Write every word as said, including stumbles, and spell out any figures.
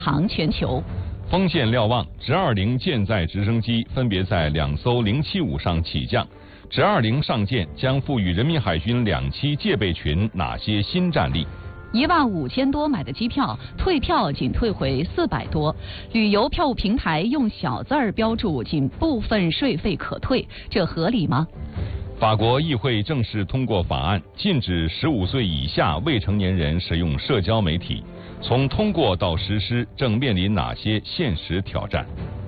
航全球。 锋线瞭望，直二零舰载直升机分别在两艘零七五上起降。直二零上舰将赋予人民海军两栖戒备群哪些新战力？ 一万五千多买的机票，退票仅退回四百多。旅游票务平台用小字儿标注仅部分税费可退，这合理吗？ 法国议会正式通过法案，禁止十五岁以下未成年人使用社交媒体。从通过到实施，正面临哪些现实挑战？